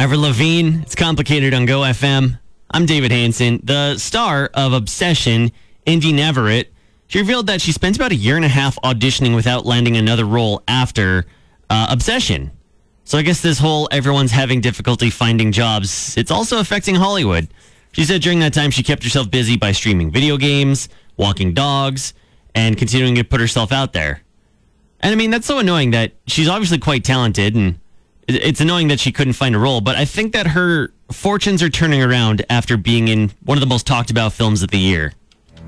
Avril Lavigne, it's complicated on Go FM. I'm David Hansen. The star of Obsession, Indy Neverett, she revealed that she spent about a year and a half auditioning without landing another role after Obsession. So I guess this whole everyone's having difficulty finding jobs, it's also affecting Hollywood. She said during that time she kept herself busy by streaming video games, walking dogs, and continuing to put herself out there. And I mean, that's so annoying that she's obviously quite talented, and it's annoying that she couldn't find a role, but I think that her fortunes are turning around after being in one of the most talked about films of the year.